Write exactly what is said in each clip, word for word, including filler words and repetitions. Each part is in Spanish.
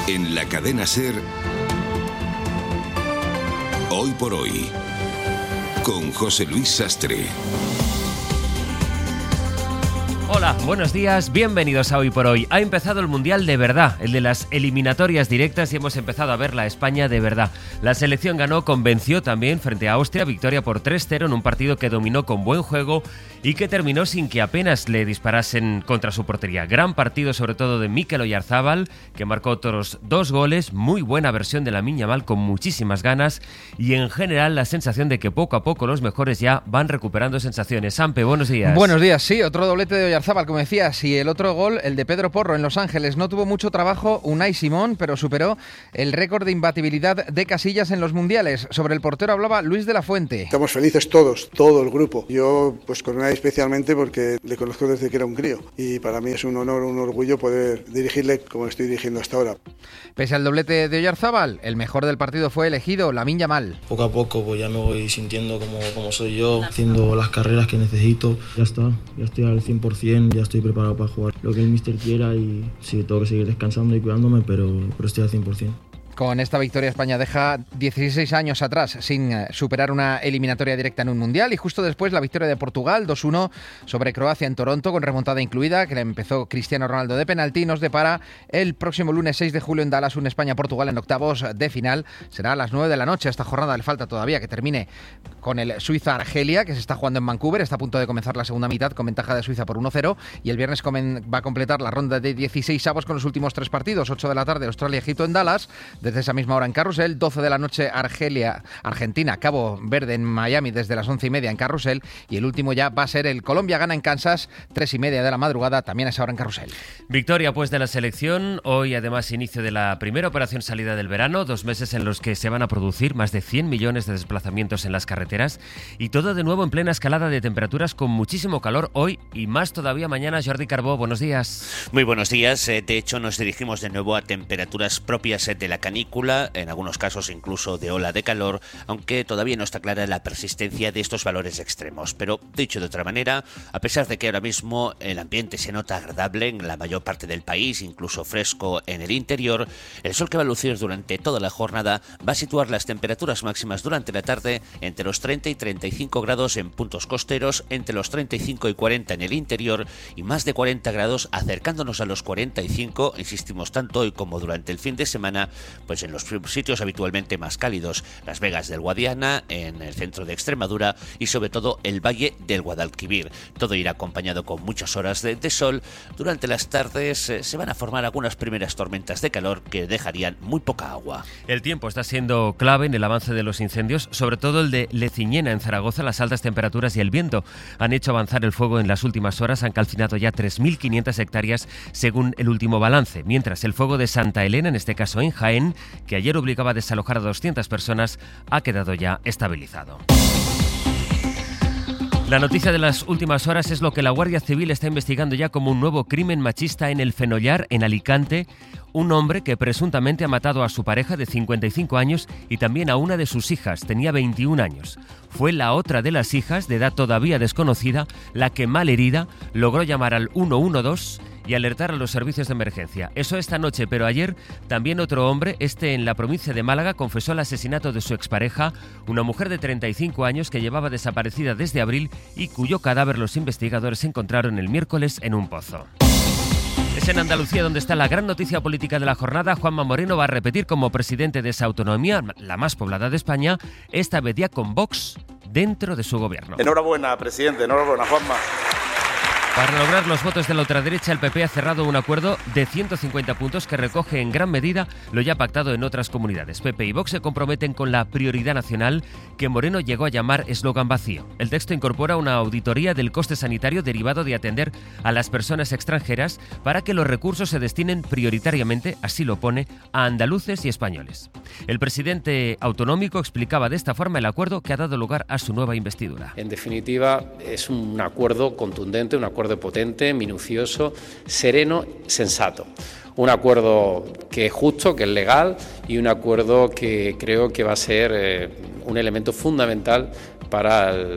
En la cadena SER, Hoy por Hoy, con José Luis Sastre. Hola, buenos días, bienvenidos a Hoy por Hoy. Ha empezado el Mundial de verdad, el de las eliminatorias directas, y hemos empezado a ver la España de verdad. La selección ganó, convenció también frente a Austria, victoria por tres cero en un partido que dominó con buen juego y que terminó sin que apenas le disparasen contra su portería. Gran partido sobre todo de Mikel Oyarzabal, que marcó otros dos goles, muy buena versión de Lamine Yamal con muchísimas ganas, y en general la sensación de que poco a poco los mejores ya van recuperando sensaciones. Sampe, buenos días. Buenos días, sí, otro doblete de Oyarzabal, como decías, y el otro gol, el de Pedro Porro en Los Ángeles. No tuvo mucho trabajo Unai Simón, pero superó el récord de imbatibilidad de Casillas en los mundiales. Sobre el portero hablaba Luis de la Fuente. Estamos felices todos, todo el grupo. Yo, pues con Unai especialmente porque le conozco desde que era un crío, y para mí es un honor, un orgullo poder dirigirle como estoy dirigiendo hasta ahora. Pese al doblete de Oyarzabal, el mejor del partido fue elegido Lamine Yamal. Poco a poco pues ya me voy sintiendo como, como soy yo, haciendo las carreras que necesito. Ya está, ya estoy al cien por ciento, ya estoy preparado para jugar lo que el míster quiera, y sí, tengo que seguir descansando y cuidándome, pero, pero estoy al cien por ciento. Con esta victoria España deja dieciséis años atrás sin superar una eliminatoria directa en un mundial, y justo después la victoria de Portugal dos uno sobre Croacia en Toronto, con remontada incluida, que le empezó Cristiano Ronaldo de penalti. Nos depara el próximo lunes seis de julio en Dallas un España-Portugal en octavos de final. Será a las nueve de la noche. A esta jornada le falta todavía que termine con el Suiza-Argelia, que se está jugando en Vancouver. Está a punto de comenzar la segunda mitad con ventaja de Suiza por uno cero, y el viernes va a completar la ronda de dieciséis avos con los últimos tres partidos. ocho de la tarde Australia-Egipto en Dallas, desde esa misma hora en Carrusel. doce de la noche Argelia, Argentina, Cabo Verde en Miami desde las once y media en Carrusel, y el último ya va a ser el Colombia-Ghana en Kansas, tres y media de la madrugada, también a esa hora en Carrusel. Victoria pues de la selección, hoy además inicio de la primera operación salida del verano, dos meses en los que se van a producir más de cien millones de desplazamientos en las carreteras, y todo de nuevo en plena escalada de temperaturas con muchísimo calor hoy y más todavía mañana. Jordi Carbó, buenos días. Muy buenos días, de hecho nos dirigimos de nuevo a temperaturas propias de la canícula, en algunos casos incluso de ola de calor, aunque todavía no está clara la persistencia de estos valores extremos. Pero dicho de otra manera, a pesar de que ahora mismo el ambiente se nota agradable en la mayor parte del país, incluso fresco en el interior, el sol que va a lucir durante toda la jornada va a situar las temperaturas máximas durante la tarde entre los treinta y treinta y cinco grados en puntos costeros, entre los treinta y cinco y cuarenta en el interior, y más de cuarenta grados acercándonos a los cuarenta y cinco, insistimos tanto hoy como durante el fin de semana, pues en los sitios habitualmente más cálidos, Las Vegas del Guadiana, en el centro de Extremadura, y sobre todo el Valle del Guadalquivir. Todo irá acompañado con muchas horas de, de sol. Durante las tardes eh, se van a formar algunas primeras tormentas de calor que dejarían muy poca agua. El tiempo está siendo clave en el avance de los incendios, sobre todo el de Leciñena en Zaragoza. Las altas temperaturas y el viento han hecho avanzar el fuego en las últimas horas, han calcinado ya tres mil quinientas hectáreas según el último balance, mientras el fuego de Santa Elena, en este caso en Jaén, que ayer obligaba a desalojar a doscientas personas, ha quedado ya estabilizado. La noticia de las últimas horas es lo que la Guardia Civil está investigando ya como un nuevo crimen machista en el Fenollar, en Alicante. Un hombre que presuntamente ha matado a su pareja de cincuenta y cinco años y también a una de sus hijas, tenía veintiún años. Fue la otra de las hijas, de edad todavía desconocida, la que, malherida, logró llamar al uno uno dos y alertar a los servicios de emergencia. Eso esta noche, pero ayer también otro hombre, este en la provincia de Málaga, confesó el asesinato de su expareja, una mujer de treinta y cinco años que llevaba desaparecida desde abril y cuyo cadáver los investigadores encontraron el miércoles en un pozo. Es en Andalucía donde está la gran noticia política de la jornada. Juanma Moreno va a repetir como presidente de esa autonomía, la más poblada de España, esta vez ya con Vox dentro de su gobierno. Enhorabuena, presidente, enhorabuena, Juanma. Para lograr los votos de la ultraderecha, el P P ha cerrado un acuerdo de ciento cincuenta puntos que recoge en gran medida lo ya pactado en otras comunidades. P P y Vox se comprometen con la prioridad nacional que Moreno llegó a llamar eslogan vacío. El texto incorpora una auditoría del coste sanitario derivado de atender a las personas extranjeras para que los recursos se destinen prioritariamente, así lo pone, a andaluces y españoles. El presidente autonómico explicaba de esta forma el acuerdo que ha dado lugar a su nueva investidura. En definitiva, es un acuerdo contundente, un acuerdo potente, minucioso, sereno, sensato. Un acuerdo que es justo, que es legal, y un acuerdo que creo que va a ser eh, un elemento fundamental para el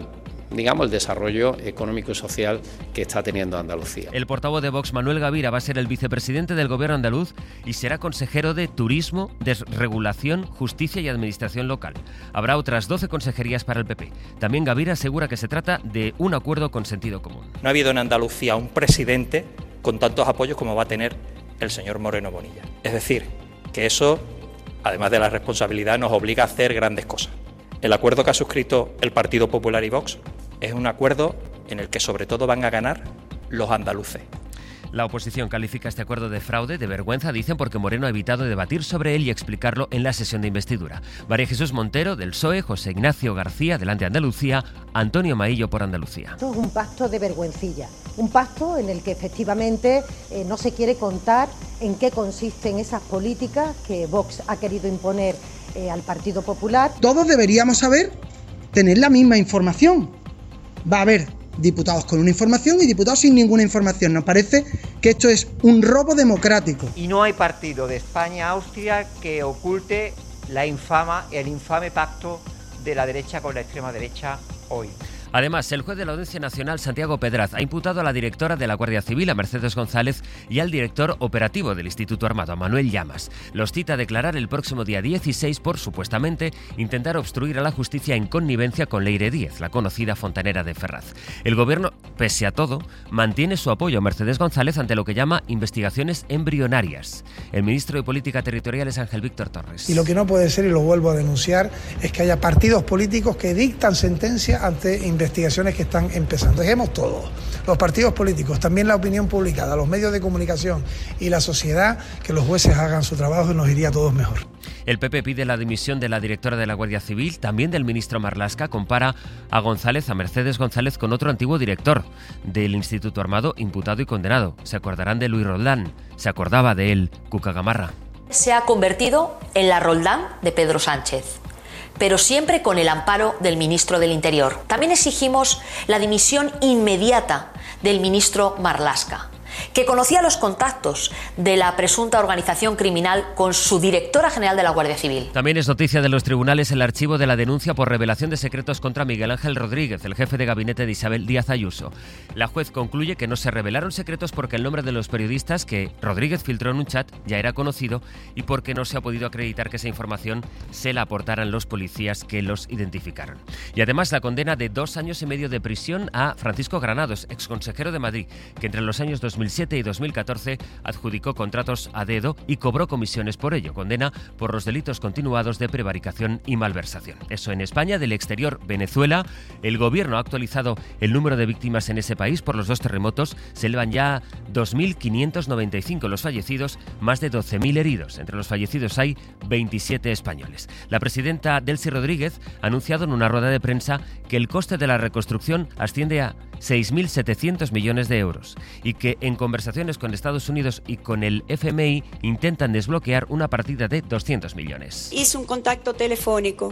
digamos, el desarrollo económico y social que está teniendo Andalucía. El portavoz de Vox, Manuel Gavira, va a ser el vicepresidente del Gobierno andaluz y será consejero de Turismo, Desregulación, Justicia y Administración Local. Habrá otras doce consejerías para el P P. También Gavira asegura que se trata de un acuerdo con sentido común. No ha habido en Andalucía un presidente con tantos apoyos como va a tener el señor Moreno Bonilla. Es decir, que eso, además de la responsabilidad, nos obliga a hacer grandes cosas. El acuerdo que ha suscrito el Partido Popular y Vox es un acuerdo en el que sobre todo van a ganar los andaluces. La oposición califica este acuerdo de fraude, de vergüenza, dicen, porque Moreno ha evitado debatir sobre él y explicarlo en la sesión de investidura. María Jesús Montero, del P S O E, José Ignacio García, delante de Andalucía, Antonio Maillo, por Andalucía. Esto es un pacto de vergüencilla, un pacto en el que efectivamente eh, no se quiere contar en qué consisten esas políticas que Vox ha querido imponer eh, al Partido Popular. Todos deberíamos saber tener la misma información. Va a haber diputados con una información y diputados sin ninguna información. Nos parece que esto es un robo democrático. Y no hay partido de España-Austria que oculte la infama, el infame pacto de la derecha con la extrema derecha hoy. Además, el juez de la Audiencia Nacional, Santiago Pedraz, ha imputado a la directora de la Guardia Civil, a Mercedes González, y al director operativo del Instituto Armado, a Manuel Llamas. Los cita a declarar el próximo día dieciséis por, supuestamente, intentar obstruir a la justicia en connivencia con Leire Díez, la conocida fontanera de Ferraz. El Gobierno, pese a todo, mantiene su apoyo a Mercedes González ante lo que llama investigaciones embrionarias. El ministro de Política Territorial es Ángel Víctor Torres. Y lo que no puede ser, y lo vuelvo a denunciar, es que haya partidos políticos que dictan sentencia ante investigaciones que están empezando. Dejemos todo, los partidos políticos, también la opinión publicada, los medios de comunicación y la sociedad, que los jueces hagan su trabajo y nos iría a todos mejor. El P P pide la dimisión de la directora de la Guardia Civil, también del ministro Marlaska. Compara a González, a Mercedes González, con otro antiguo director del Instituto Armado, imputado y condenado. Se acordarán de Luis Roldán, se acordaba de él Cuca Gamarra. Se ha convertido en la Roldán de Pedro Sánchez, pero siempre con el amparo del ministro del Interior. También exigimos la dimisión inmediata del ministro Marlaska, que conocía los contactos de la presunta organización criminal con su directora general de la Guardia Civil. También es noticia de los tribunales el archivo de la denuncia por revelación de secretos contra Miguel Ángel Rodríguez, el jefe de gabinete de Isabel Díaz Ayuso. La juez concluye que no se revelaron secretos porque el nombre de los periodistas que Rodríguez filtró en un chat ya era conocido y porque no se ha podido acreditar que esa información se la aportaran los policías que los identificaron. Y además la condena de dos años y medio de prisión a Francisco Granados, exconsejero de Madrid, que entre los años dos mil siete y dos mil catorce adjudicó contratos a dedo y cobró comisiones por ello. Condena por los delitos continuados de prevaricación y malversación. Eso en España. Del exterior, Venezuela. El gobierno ha actualizado el número de víctimas en ese país por los dos terremotos. Se elevan ya dos mil quinientos noventa y cinco los fallecidos, más de doce mil heridos. Entre los fallecidos hay veintisiete españoles. La presidenta Delcy Rodríguez ha anunciado en una rueda de prensa que el coste de la reconstrucción asciende a seis mil setecientos millones de euros y que en conversaciones con Estados Unidos y con el F M I intentan desbloquear una partida de doscientos millones. Hice un contacto telefónico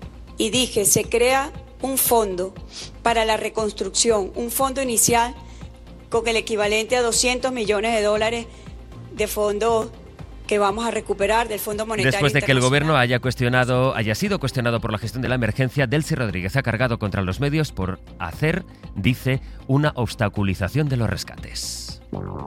y dije, se crea un fondo para la reconstrucción, un fondo inicial con el equivalente a doscientos millones de dólares de fondo que vamos a recuperar del Fondo Monetario Después de que el gobierno haya cuestionado, haya sido cuestionado por la gestión de la emergencia, Delcy Rodríguez ha cargado contra los medios por hacer, dice, una obstaculización de los rescates.